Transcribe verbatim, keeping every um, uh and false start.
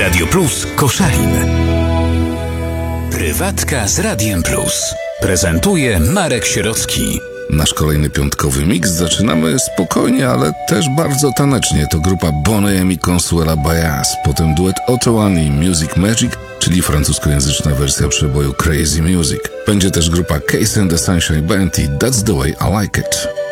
Radio Plus Koszalin. Prywatka z Radiem Plus. Prezentuje Marek Sierocki. Nasz kolejny piątkowy miks zaczynamy spokojnie, ale też bardzo tanecznie. To grupa Boney M i Consuela Baez, potem duet Otto One i Music Magic, czyli francuskojęzyczna wersja przeboju Crazy Music. Będzie też grupa Case and the Sunshine Band i That's the Way I Like It.